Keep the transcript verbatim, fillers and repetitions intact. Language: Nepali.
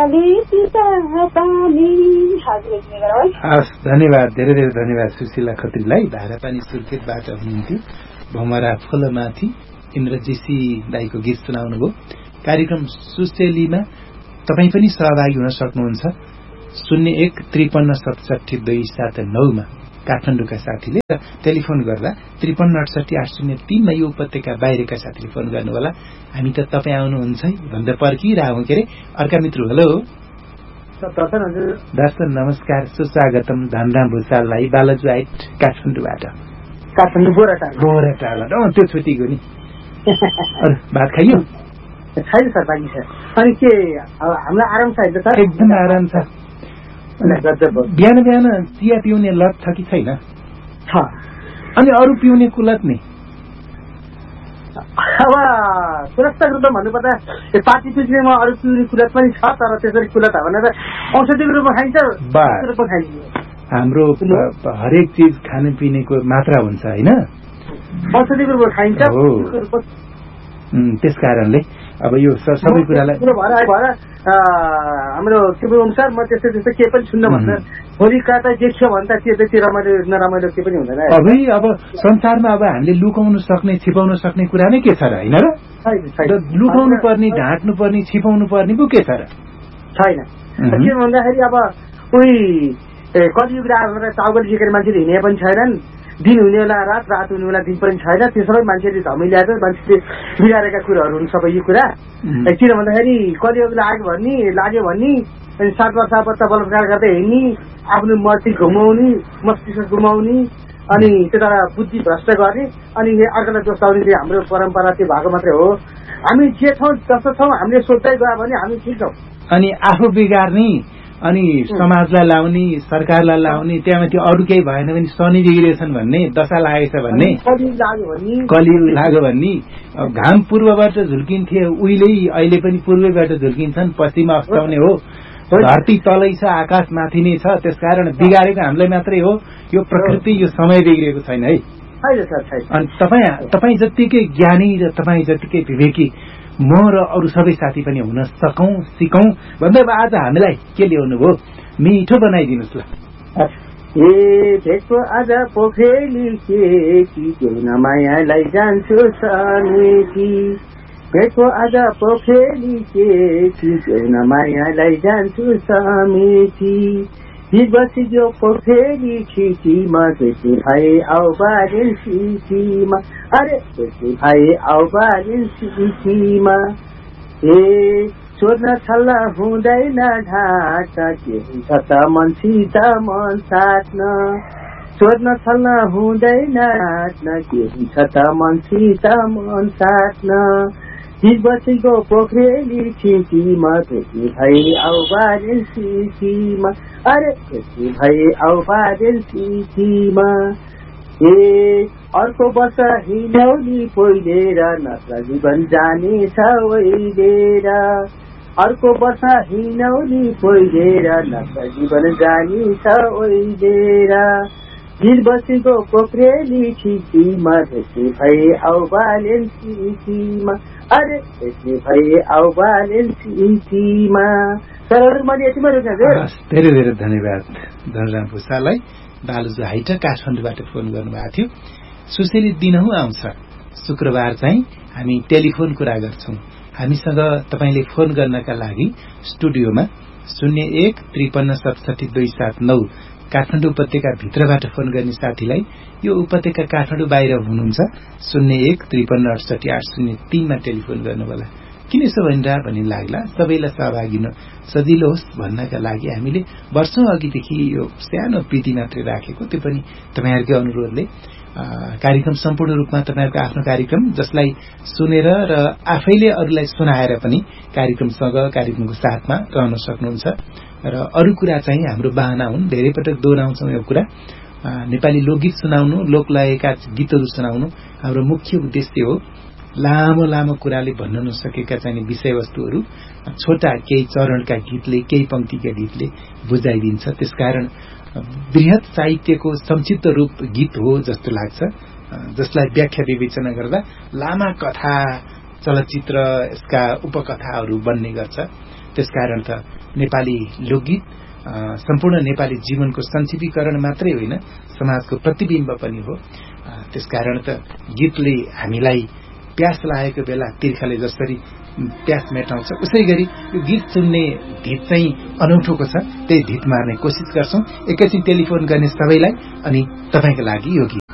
धन्यवाद, धेरै धेरै धन्यवाद सुशीला खत्रीलाई। धारापानी सुर्खेतबाट हुनुहुन्थ्यो, भमरा फुलमाथि इन्द्रजेसी दाईको गीत सुनाउनुभयो। कार्यक्रम सुसेलीमा तपाईँ पनि सहभागी हुन सक्नुहुन्छ। शून्य एक त्रिपन्न सतसठी दुई सात नौमा काठमाडौँका साथीले र टेलिफोन गर्दा त्रिपन्न अडसठी आठ शून्य तीनमा यो उपत्यका बाहिरका साथीले फोन गर्नु होला। हामी त तपाईँ आउनुहुन्छ है भन्दा पर्खिरहेको के अरे अर्का मित्र। हेलो दर्शन, नमस्कार, सुस्वागतम। धनराम भूषाललाई बालजु आइट काठमाडौँबाट। काठमाडौँ गोराटाला गोराटाला त्यो छुट्टीको नि भात खाइयो? छैन सर, बाँकी छ। अनि के हामीलाई आराम छ? एकदम आराम छ। बिहान बिहान चिया पिउने लत छ कि छैन? अनि अरू पिउने कुलत नि? अब सुरक्षा रूपमा भन्नुपर्दा पार्टी पिछ्नेमा अरू पिउने कुलत पनि छ, तर त्यसरी कुलत हो भने त औषधिको रूपमा खाइन्छ, रूपमा खाइन्छ। हाम्रो हरेक चिज खाने पिनेको मात्रा हुन्छ होइन, औषधिको रूपमा खाइन्छ। त्यस कारणले अब यो सबै कुरालाई हाम्रो के अनुसार म त्यस्तो त्यस्तो केही पनि सुन्न भन्दा भोलि कता देख्यो भने त त्यो त्यति रमाइलो नरमाइलो केही पनि हुँदैन। अबै अब संसारमा अब हामीले लुकाउनु सक्ने छिपाउन सक्ने कुरा नै के छ र होइन र? लुकाउनु पर्ने, ढाँट्नु पर्ने, छिपाउनु पर्ने पो के छ र? छैन। के भन्दाखेरि अब उही कलियुग आएर चाउगल झिकेर मान्छेले हिँडे पनि छैनन्, दिन हुने बेला रात, रात हुने बेला दिन पनि छैन। त्यो सबै मान्छेले झमिल्याएको मान्छेले बिगारेका कुराहरू हुन् सबै यो कुरा। किन भन्दाखेरि कलियुग लाग्यो भन्ने लाग्यो भन्ने अनि सात वर्ष बच्चा बलात्कार गर्दै हिँड्ने, आफ्नो मर्ती घुमाउने, मस्तिष्क घुमाउने, अनि त्यता बुद्धि भ्रष्ट गर्ने, अनि अर्कालाई दोस्ताउने त्यो हाम्रो परम्परा त्यो भएको मात्रै हो। हामी जे छौँ जस्तो छौँ हामीले सोध्दै गयो भने हामी ठिक छौँ। अनि आफू बिगार्ने, अनि समाजलाई लाउने, सरकारलाई लाउने, त्यहाँमाथि अरू केही भएन भने शनि बिग्रेछन् भन्ने, दशा लागेछ भन्ने, कलियुग लाग्यो भन्ने। घाम पूर्वबाट झुल्किन्थे उहिले, अहिले पनि पूर्वैबाट झुल्किन्छन्, पश्चिममा अस्ताउने हो। धरती तलै छ, आकाश माथि नै छ। त्यसकारण बिगारेको हामीलाई मात्रै हो, यो प्रकृति, यो समय बिग्रेको छैन है। अनि तपाईँ तपाईँ जत्तिकै ज्ञानी र तपाईँ जत्तिकै विवेकी म र अरू सबै साथी पनि हुन सकौं, सिकौं भन्दा आज हामीलाई के ल्याउनु भयो? मिठो बनाइदिनुहोस् ल। ए भेटको आज पोखरेली के कि न मायालाई जान्छु समेटी, भेटको आज पोखरेली के कि न मायालाई जान्छु समेटी, हिज बसी जो पोखरेली खिटीमा भेट्ने भाइ आउ बारेन सिटीमा, अरे भेट्ने भाइ आउ बारेन सिटीमा। ए सोध्न छल्ला हुँदैन ढाँट, के हुन्छ त मनसित मन साट्न, सोध्न छल्ला हुँदैन ढाँट्न, के हुन्छ त मनसित मन साट्न, हिज बसेको पोखरेली खिटीमा भेट्ने भाइ आउ बारेन सिटीमा, अरे भेट्ने भाइ आउ बारेन सिटीमा। ए अर्को वर्ष हिँड्यौली पोइलेर, नत्र जीवन जानेछ ओइलेर, अर्को वर्ष हिँड्यौली पोइलेर, नत्र जीवन जानेछ ओइलेर, हिज बसेको पोखरेली खिटीमा भेट्ने भाइ आउ बारेन सिटीमा, अरे भेट्ने भाइ आउ बारेन सिटीमा। धेरै धेरै धन्यवाद धनराम भूषाललाई। बालुजु हाइट काठमाडौँबाट फोन गर्नुभएको थियो। सुसेली दिनहुँ आउँछ, शुक्रबार चाहिँ हामी टेलिफोन कुरा गर्छौं। हामीसँग तपाईले फोन गर्नका लागि स्टुडियोमा शून्य एक त्रिपन्न सतसठी दुई सात नौ काठमाडौँ उपत्यका भित्रबाट फोन गर्ने साथीलाई यो उपत्यका काठमाडौँ बाहिर हुनुहुन्छ शून्य एक त्रिपन्न अडसठी आठ शून्य तीनमा टेलिफोन गर्नुहोला। किन यसो भनिरह भन्ने लाग्ला, सबैलाई सहभागी हुन सजिलो होस् भन्नका लागि हामीले वर्षौं अघिदेखि यो सानो पिटी मात्रै राखेको, त्यो पनि तपाईहरुकै अनुरोधले। कार्यक्रम सम्पूर्ण रूपमा तपाईहरुको आफ्नो कार्यक्रम जसलाई सुनेर र आफैले अरूलाई सुनाएर पनि कार्यक्रमसँग कार्यक्रमको साथमा रहन सक्नुहुन्छ। र अरू कुरा चाहिँ हाम्रो बाहना हुन्, धेरै पटक दोहोऱ्याउँछौं यो कुरा। नेपाली लोकगीत सुनाउनु, लोकलयका गीतहरू सुनाउनु हाम्रो मुख्य उद्देश्य हो। लामो लामो कुराले भन्न नसकेका चाहिँ विषयवस्तुहरू छोटा केही चरणका गीतले, केही पंक्तिका गीतले बुझाइदिन्छ। त्यसकारण बृहत साहित्यको संक्षिप्त रूप गीत हो जस्तो लाग्छ, जसलाई व्याख्या विवेचना गर्दा लामा कथा, चलचित्र, यसका उपकथाहरू बन्ने गर्छ। त्यसकारण त नेपाली लोकगीत सम्पूर्ण नेपाली जीवनको संक्षिप्तीकरण मात्रै होइन, समाजको प्रतिबिम्ब पनि हो। त्यसकारण त गीतले हामीलाई प्यास लागेको बेला तिर्खाले जसरी प्यास मेटाउँछ, उसै गरी यो गीत सुन्ने धित चाहिँ अनौठोको छ। त्यही धित मार्ने कोसिस गर्छौं। एकैछिन टेलिफोन गर्ने सबैलाई अनि तपाईको लागि यो गीत।